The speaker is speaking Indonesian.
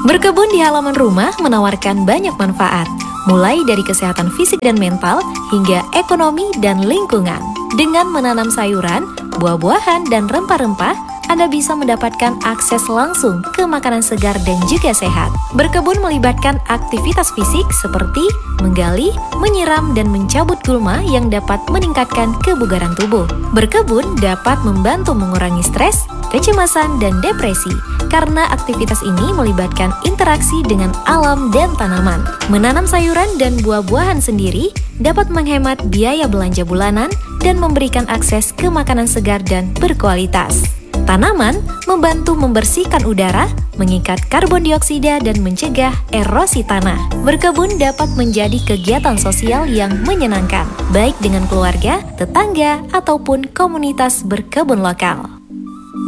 Berkebun di halaman rumah menawarkan banyak manfaat, mulai dari kesehatan fisik dan mental hingga ekonomi dan lingkungan. Dengan menanam sayuran, buah-buahan, dan rempah-rempah, Anda bisa mendapatkan akses langsung ke makanan segar dan juga sehat. Berkebun melibatkan aktivitas fisik seperti menggali, menyiram, dan mencabut gulma yang dapat meningkatkan kebugaran tubuh. Berkebun dapat membantu mengurangi stres, kecemasan, dan depresi karena aktivitas ini melibatkan interaksi dengan alam dan tanaman. Menanam sayuran dan buah-buahan sendiri dapat menghemat biaya belanja bulanan dan memberikan akses ke makanan segar dan berkualitas. Tanaman membantu membersihkan udara, mengikat karbon dioksida, dan mencegah erosi tanah. Berkebun dapat menjadi kegiatan sosial yang menyenangkan, baik dengan keluarga, tetangga, ataupun komunitas berkebun lokal.